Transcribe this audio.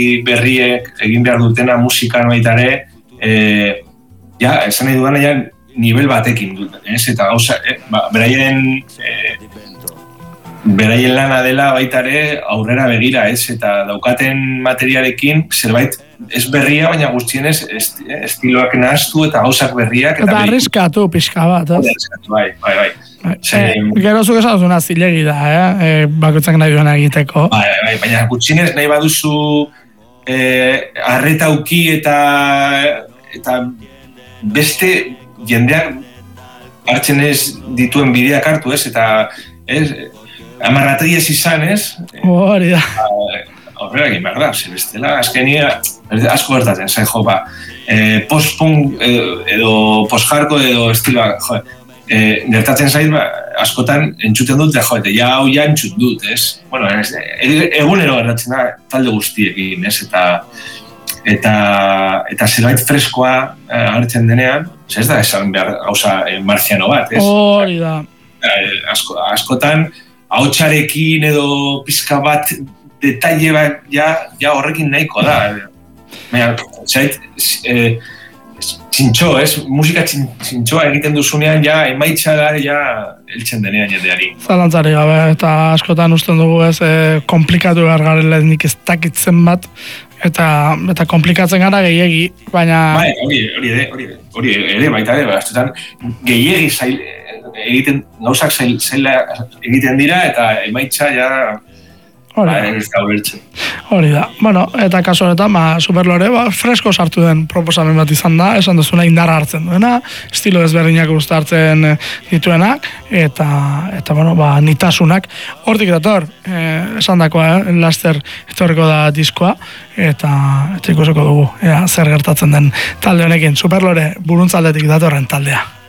berriek egin behar dutena musikan baita ere, esan nahi dudan, ja, nivel batekin dut, ez? Eta gauza, beraien lana dela baita ere aurrera begira, ez? Eta daukaten materialekin zerbait ez berria, baina guztienez estiloak nahaztu eta gauzak berriak. Eta arriskatu pixka bat, ez? Arriskatu, bai. Gero zuk esan duzuna zilegi da, bakoitzak nahi duena egiteko. Bai, baina gutxienez nahi baduzu arretauki eta beste jendeak hartzen ez dituen bideak hartu, ez? Eta amarratei ez izan, ez? Hori da. Horrela egin behar da, bestela, azkenia asko gertatzen, zain post-punk edo post-hardcore edo estiloa, gertatzen zait, askotan entzuten dut, eta hau entzut dut, ez? Bueno, egunero gertatzen da talde guztiekin, ez? Eta zerbait freskoa hartzen denean, ez da esan behar gauza marziano bat, ez? Hori da. Askotan, ahotsarekin edo pizka bat detaile bat ja horrekin nahiko da. Zait, txintxo, ez? Musika txintxoa egiten duzunean ja emaitza da heltzen denean jendeari. Zalantzari gabe, eta askotan usten dugu ez, komplikatu behar garela nik ez dakitzen bat, eta komplikatzen gara gehiegi, baina... Bai, hori ere, baita ere, askotan gehiegi egiten, gauzak zaila egiten dira, eta emaitza ja... Hori da. Bueno, eta kasu honetan, Superlore, fresko sartu den proposamen bat izan da, esan duzuna indarra hartzen duena, estilo ezberdinak hartzen dituenak, eta bueno, nitasunak. Hortik dator, esan dakoa, laster etorriko da diskoa, eta ikusiko dugu, zer gertatzen den talde honekin. Superlore, buruntzaldetik datorren taldea.